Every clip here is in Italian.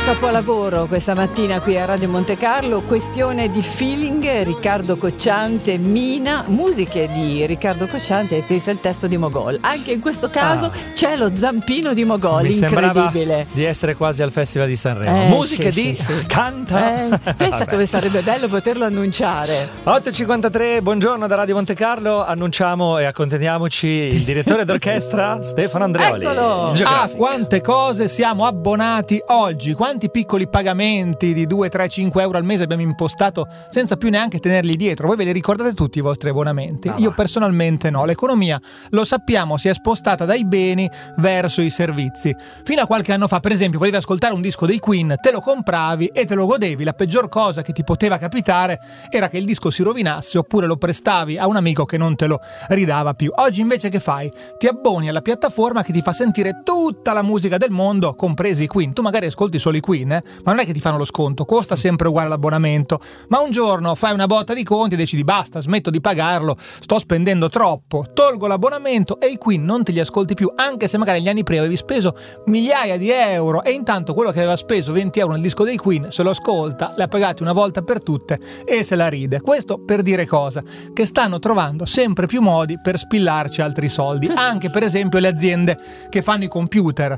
capolavoro questa mattina qui a Radio Monte Carlo, questione di feeling, Riccardo Cocciante, Mina, musiche di Riccardo Cocciante e pensa il testo di Mogol. Anche in questo caso c'è lo zampino di Mogol, mi incredibile. Sembrava di essere quasi al Festival di Sanremo. Musiche sì, di sì. Canta. Pensa come sarebbe bello poterlo annunciare. 8.53, buongiorno da Radio Monte Carlo. Annunciamo e accontentiamoci il direttore d'orchestra Stefano Andreoli. Eccolo! Quante cose siamo abbonati oggi, quanti piccoli pagamenti di 2, 3, 5 euro al mese abbiamo impostato senza più neanche tenerli dietro. Voi ve li ricordate tutti i vostri abbonamenti? Io personalmente no. L'economia, lo sappiamo, si è spostata dai beni verso i servizi. Fino a qualche anno fa, per esempio, volevi ascoltare un disco dei Queen, te lo compravi e te lo godevi. La peggior cosa che ti poteva capitare era che il disco si rovinasse oppure lo prestavi a un amico che non te lo ridava più. Oggi invece che fai? Ti abboni alla piattaforma che ti fa sentire tutta la musica del mondo, compresi i Queen. Tu magari ascolti solo i Queen, ma non è che ti fanno lo sconto, costa sempre uguale l'abbonamento. Ma un giorno fai una botta di conti e decidi basta, smetto di pagarlo, sto spendendo troppo, tolgo l'abbonamento e i Queen non te li ascolti più, anche se magari gli anni prima avevi speso migliaia di euro e intanto quello che aveva speso 20 euro nel disco dei Queen se lo ascolta, le ha pagati una volta per tutte e se la ride. Questo per dire cosa? Che stanno trovando sempre più modi per spillarci altri soldi, anche per esempio le aziende che fanno i computer.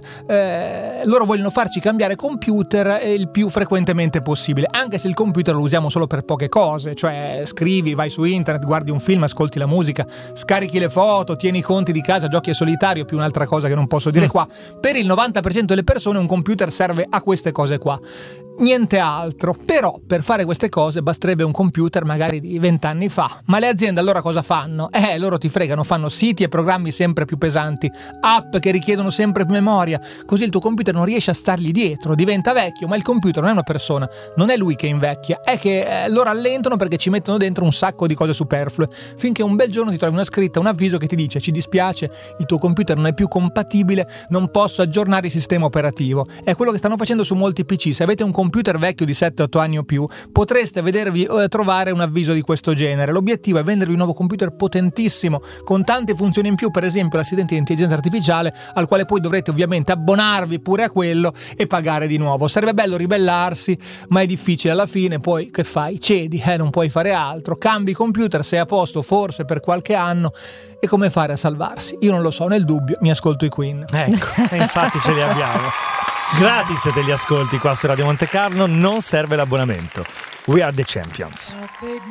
Loro vogliono farci cambiare computer il più frequentemente possibile, anche se il computer lo usiamo solo per poche cose, cioè scrivi, vai su internet, guardi un film, ascolti la musica, scarichi le foto, tieni i conti di casa, giochi a solitario, più un'altra cosa che non posso dire qua. Per il 90% delle persone un computer serve a queste cose qua, niente altro. Però per fare queste cose basterebbe un computer magari di 20 anni fa. Ma le aziende allora cosa fanno? Loro ti fregano, fanno siti e programmi sempre più pesanti, app che richiedono sempre più memoria, così il tuo computer non riesce a stargli dietro, diventa vecchio. Ma il computer non è una persona, non è lui che invecchia, è che lo rallentano perché ci mettono dentro un sacco di cose superflue, finché un bel giorno ti trovi una scritta, un avviso che ti dice: ci dispiace, il tuo computer non è più compatibile, non posso aggiornare il sistema operativo. È quello che stanno facendo su molti PC. Se avete un computer vecchio di 7-8 anni o più, potreste vedervi trovare un avviso di questo genere. L'obiettivo è vendervi un nuovo computer potentissimo con tante funzioni in più, per esempio l'assistente di intelligenza artificiale, al quale poi dovrete ovviamente abbonarvi pure a quello e pagare di nuovo. Sarebbe bello ribellarsi, ma è difficile. Alla fine poi che fai? Cedi, non puoi fare altro, cambi computer, sei a posto forse per qualche anno. E come fare a salvarsi? Io non lo so, nel dubbio mi ascolto i Queen. Ecco, e infatti ce li abbiamo gratis, te li ascolti qua su Radio Monte Carlo, non serve l'abbonamento. We are the champions.